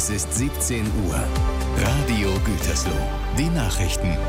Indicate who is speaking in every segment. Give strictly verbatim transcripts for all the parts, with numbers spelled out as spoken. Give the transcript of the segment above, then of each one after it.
Speaker 1: Es ist siebzehn Uhr. Radio Gütersloh. Die Nachrichten.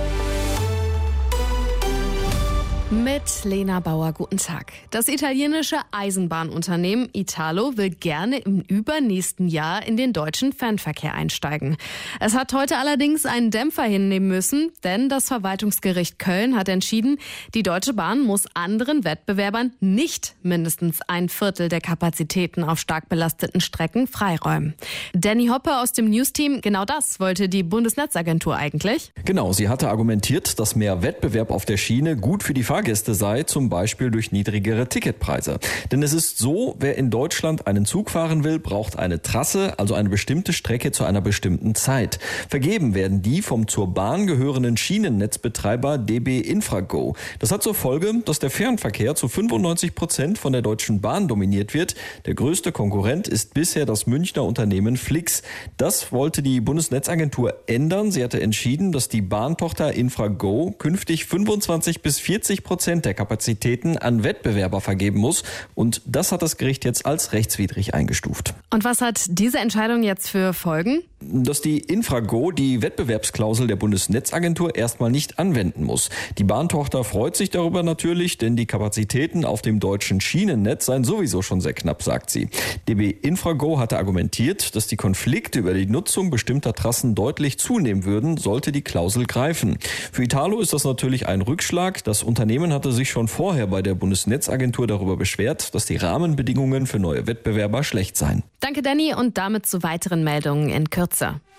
Speaker 2: Mit Lena Bauer, guten Tag. Das italienische Eisenbahnunternehmen Italo will gerne im übernächsten Jahr in den deutschen Fernverkehr einsteigen. Es hat heute allerdings einen Dämpfer hinnehmen müssen, denn das Verwaltungsgericht Köln hat entschieden, die Deutsche Bahn muss anderen Wettbewerbern nicht mindestens ein Viertel der Kapazitäten auf stark belasteten Strecken freiräumen. Danny Hoppe aus dem Newsteam, genau das wollte die Bundesnetzagentur eigentlich.
Speaker 3: Genau, sie hatte argumentiert, dass mehr Wettbewerb auf der Schiene gut für die Fahrgäste sei, zum Beispiel durch niedrigere Ticketpreise. Denn es ist so, wer in Deutschland einen Zug fahren will, braucht eine Trasse, also eine bestimmte Strecke zu einer bestimmten Zeit. Vergeben werden die vom zur Bahn gehörenden Schienennetzbetreiber D B Infrago. Das hat zur Folge, dass der Fernverkehr zu fünfundneunzig Prozent von der Deutschen Bahn dominiert wird. Der größte Konkurrent ist bisher das Münchner Unternehmen Flix. Das wollte die Bundesnetzagentur ändern. Sie hatte entschieden, dass die Bahntochter Infrago künftig fünfundzwanzig bis vierzig Prozent der Kapazitäten an Wettbewerber vergeben muss. Und das hat das Gericht jetzt als rechtswidrig eingestuft.
Speaker 2: Und was hat diese Entscheidung jetzt für Folgen?
Speaker 3: Dass die Infrago die Wettbewerbsklausel der Bundesnetzagentur erstmal nicht anwenden muss. Die Bahntochter freut sich darüber natürlich, denn die Kapazitäten auf dem deutschen Schienennetz seien sowieso schon sehr knapp, sagt sie. D B Infrago hatte argumentiert, dass die Konflikte über die Nutzung bestimmter Trassen deutlich zunehmen würden, sollte die Klausel greifen. Für Italo ist das natürlich ein Rückschlag. Das Unternehmen hatte sich schon vorher bei der Bundesnetzagentur darüber beschwert, dass die Rahmenbedingungen für neue Wettbewerber schlecht seien.
Speaker 2: Danke, Danny, und damit zu weiteren Meldungen in Kürze.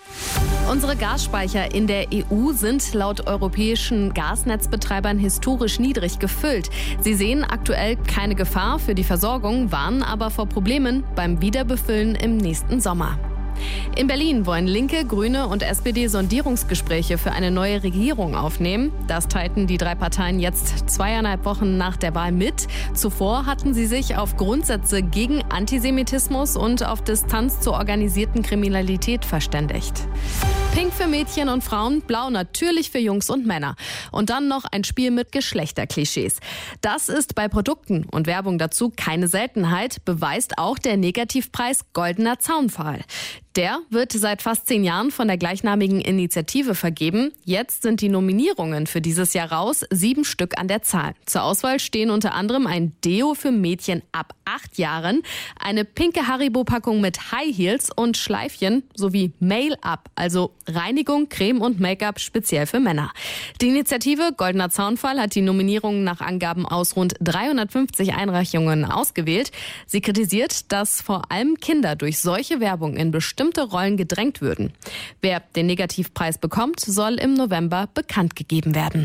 Speaker 2: Unsere Gasspeicher in der E U sind laut europäischen Gasnetzbetreibern historisch niedrig gefüllt. Sie sehen aktuell keine Gefahr für die Versorgung, warnen aber vor Problemen beim Wiederbefüllen im nächsten Sommer. In Berlin wollen Linke, Grüne und S P D Sondierungsgespräche für eine neue Regierung aufnehmen. Das teilten die drei Parteien jetzt zweieinhalb Wochen nach der Wahl mit. Zuvor hatten sie sich auf Grundsätze gegen Antisemitismus und auf Distanz zur organisierten Kriminalität verständigt. Pink für Mädchen und Frauen, blau natürlich für Jungs und Männer. Und dann noch ein Spiel mit Geschlechterklischees. Das ist bei Produkten und Werbung dazu keine Seltenheit, beweist auch der Negativpreis Goldener Zaunpfahl. Der wird seit fast zehn Jahren von der gleichnamigen Initiative vergeben. Jetzt sind die Nominierungen für dieses Jahr raus, sieben Stück an der Zahl. Zur Auswahl stehen unter anderem ein Deo für Mädchen ab acht Jahren, eine pinke Haribo-Packung mit High Heels und Schleifchen sowie Mail-Up, also Reinigung, Creme und Make-up speziell für Männer. Die Initiative Goldener Zaunpfahl hat die Nominierungen nach Angaben aus rund dreihundertfünfzig Einreichungen ausgewählt. Sie kritisiert, dass vor allem Kinder durch solche Werbung in bestimmten bestimmte Rollen gedrängt würden. Wer den Negativpreis bekommt, soll im November bekannt gegeben werden.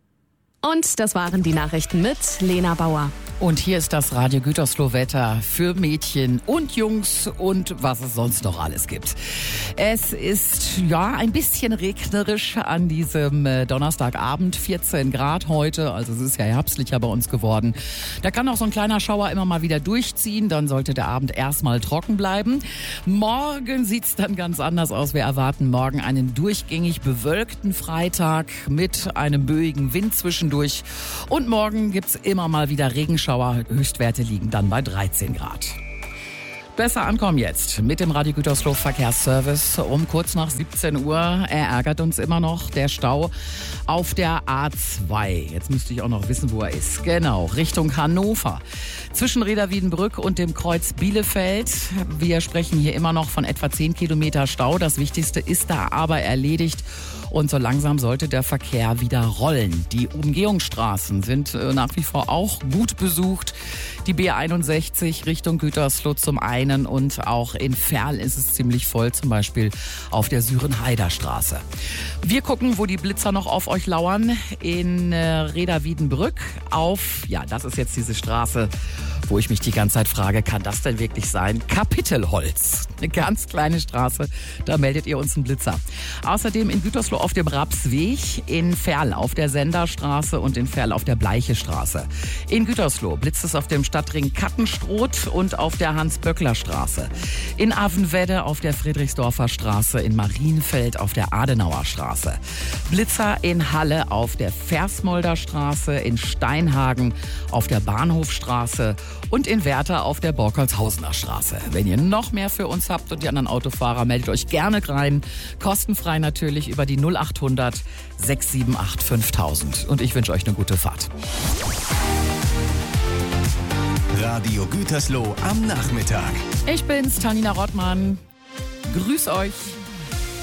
Speaker 2: Und das waren die Nachrichten mit Lena Bauer.
Speaker 4: Und hier ist das Radio Gütersloh-Wetter für Mädchen und Jungs und was es sonst noch alles gibt. Es ist ja ein bisschen regnerisch an diesem Donnerstagabend, vierzehn Grad heute, also es ist ja herbstlicher bei uns geworden. Da kann auch so ein kleiner Schauer immer mal wieder durchziehen, dann sollte der Abend erstmal trocken bleiben. Morgen sieht es dann ganz anders aus. Wir erwarten morgen einen durchgängig bewölkten Freitag mit einem böigen Wind zwischendurch. Und morgen gibt's immer mal wieder Regenschauer. Höchstwerte liegen dann bei dreizehn Grad. Besser ankommen jetzt mit dem Radio Gütersloh Verkehrsservice um kurz nach siebzehn Uhr. Er ärgert uns immer noch, der Stau auf der A zwei. Jetzt müsste ich auch noch wissen, wo er ist. Genau, Richtung Hannover. Zwischen Reda-Wiedenbrück und dem Kreuz Bielefeld. Wir sprechen hier immer noch von etwa zehn Kilometer Stau. Das Wichtigste ist da aber erledigt. Und so langsam sollte der Verkehr wieder rollen. Die Umgehungsstraßen sind nach wie vor auch gut besucht. Die B einundsechzig Richtung Gütersloh zum einen und auch in Verl ist es ziemlich voll, zum Beispiel auf der Sürenheider Straße. Wir gucken, wo die Blitzer noch auf euch lauern. In äh, Reda-Wiedenbrück auf, ja, das ist jetzt diese Straße, wo ich mich die ganze Zeit frage, kann das denn wirklich sein? Kapitelholz. Eine ganz kleine Straße, da meldet ihr uns einen Blitzer. Außerdem in Gütersloh auf dem Rapsweg, in Verl auf der Senderstraße und in Verl auf der Bleiche Straße. In Gütersloh blitzt es auf dem Stadtring Kattenstroth und auf der Hans-Böckler Berliner Straße, in Avenwedde auf der Friedrichsdorfer Straße, in Marienfeld auf der Adenauer Straße, Blitzer in Halle auf der Versmolder Straße, in Steinhagen auf der Bahnhofstraße und in Werther auf der Borkholzhausener Straße. Wenn ihr noch mehr für uns habt und die anderen Autofahrer, meldet euch gerne rein. Kostenfrei natürlich über die null acht hundert sechs sieben acht fünftausend. Und ich wünsche euch eine gute Fahrt.
Speaker 1: Radio Gütersloh am Nachmittag.
Speaker 4: Ich bin's, Tanina Rottmann. Grüß euch.